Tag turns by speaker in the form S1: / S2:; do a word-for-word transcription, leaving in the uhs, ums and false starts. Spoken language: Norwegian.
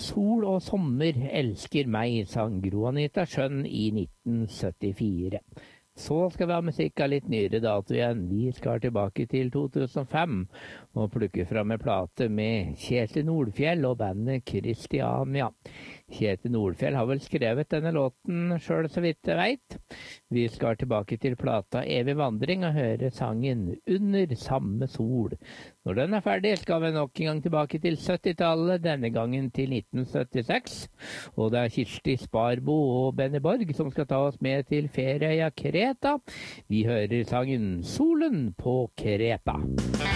S1: Sol og sommer elsker meg, sang Gro Anita Schjønn i nitten syttifire. Så skal vi ha musikk av litt nyere dato igjen. Vi skal tilbake til to tusen og fem og plukke fram en plate med Kjetil Nordfjell og bandet Christiania. Kjetil Nordfjell har vel skrevet denne låten selv, så vidt jeg vet. Vi skal tilbake til plata Evig vandring og høre sangen Under samme sol. Når den er ferdig skal vi nok en gang tilbake til syttitallet, denne gangen til nitten syttiseks. Og det er Kirsti Sparbo og Benny Borg som skal ta oss med til ferieøya Kreta. Vi hører sangen Solen på Kreta.